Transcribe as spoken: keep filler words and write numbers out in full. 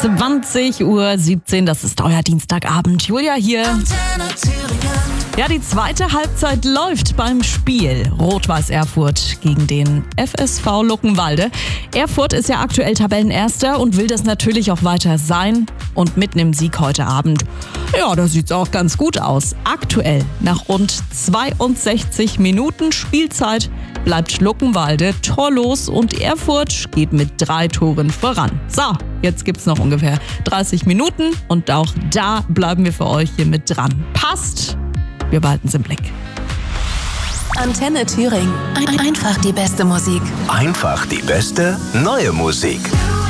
zwanzig Uhr siebzehn, das ist euer Dienstagabend. Julia hier. Ja, die zweite Halbzeit läuft beim Spiel Rot-Weiß Erfurt gegen den F S V Luckenwalde. Erfurt ist ja aktuell Tabellenerster und will das natürlich auch weiter sein. Und mit einem Sieg heute Abend, ja, da sieht's auch ganz gut aus. Aktuell, nach rund zweiundsechzig Minuten Spielzeit, bleibt Luckenwalde torlos und Erfurt geht mit drei Toren voran. So, jetzt gibt's noch ungefähr dreißig Minuten und auch da bleiben wir für euch hier mit dran. Passt? Wir behalten es im Blick. Antenne Thüringen. Ein- Einfach die beste Musik. Einfach die beste neue Musik.